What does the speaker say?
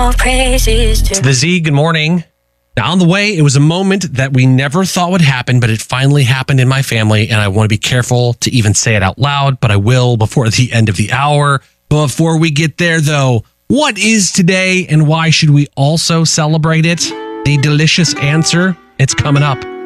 more praises to The Z, good morning. Now, on the way, it was a moment that we never thought would happen, but it finally happened in my family, and I want to be careful to even say it out loud, but I will before the end of the hour. Before we get there, though, what is today, and why should we also celebrate it? The delicious answer, it's coming up.